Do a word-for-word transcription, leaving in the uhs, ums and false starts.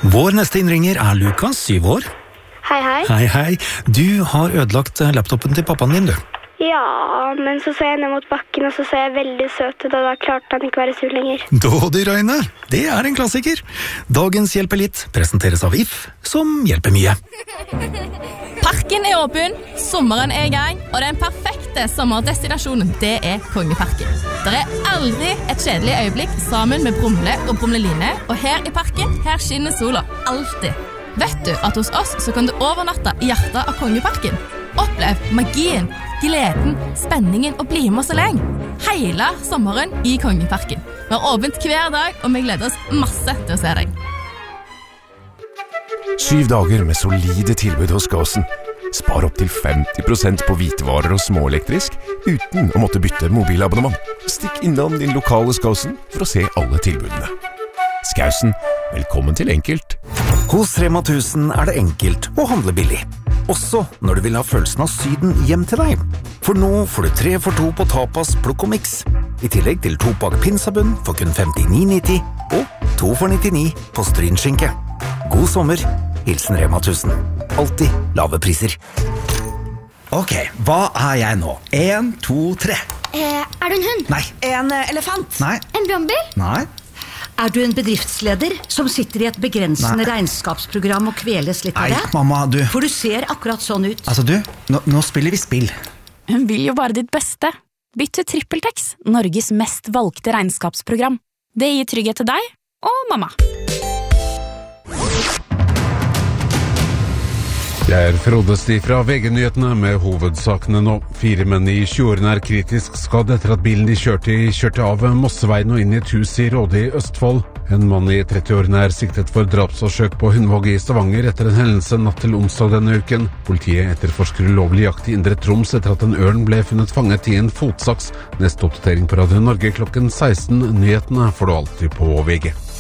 Vår neste innringer er Lukas, syv år. Hei, hei. Hei, hei. Du har ødelagt laptopen til pappaen din, du. Ja, men så ser jeg ned mot bakken, og så ser jeg veldig søt ut, og da klarte han ikke være sur lenger. Dådyrøyne, det er en klassiker. Dagens Hjelper litt presenteres av If, som hjelper mye. Parken er åpen, sommeren er i gang, og den perfekte sommerdestinasjonen, det er Kongeparken. Det er aldri et kjedelig øyeblikk sammen med Brumle og Brumleline, og her i parken, her skinner sola alltid. Vet du at hos oss så kan du overnatte i hjertet av Kongeparken? Opplev magien, gleden, spenningen og bli med så lenge. Hele sommeren i Kongeparken. Vi har åpent hver dag, og vi gleder oss masse til å se deg. Syv dager med solide tilbud hos Gåsen. Spar opp til femti prosent på hvitevarer og småelektrisk uten å måtte bytte mobilabonnement. Stikk innom din lokale Gåsen for å se alle tilbudene. Skausen, velkommen til enkelt. Hos Rema tusen er det enkelt å handle billig. Også når du vil ha følelsen av Syden hjem til deg. For nå får du tre for to på tapas, plukk og mix. I tillegg til to pak pinsabunn for kun femtini nitti og to for nittini på strynskinke. God sommer, hilsen Rema tusen. Alltid lave priser. Ok, hva er jeg nå? En, to, tre. Eh, er du en hund? Nei. En uh, elefant? Nei. En brannbil? Nei. Er du en bedriftsleder som sitter i et begrensende Nei. regnskapsprogram og kveles litt av det? Nei, mamma, du... For du ser akkurat sånn ut. Altså du, nå, nå spiller vi spill. Hun vil jo bare ditt beste. Bytt til TrippelTex, Norges mest valgte regnskapsprogram. Det gir trygghet til deg og mamma. Jeg er Frode Sti fra V G-nyhetene med hovedsakene nå. Fire menn i tjueårene er kritisk skadd etter at bilen de kjørte i kjørte av Mosseveien og inn i et hus i Råde i Østfold. En mann i trettiårene er siktet for drapsforsøk på Hundvåg i Stavanger etter en hendelse natt til onsdag denne uken. Politiet etterforsker ulovlig jakt i Indre Troms etter at en ørn ble funnet fanget i en fotsaks. Neste oppdatering på Radio Norge klokken seksten. Nyhetene får du alltid på V G.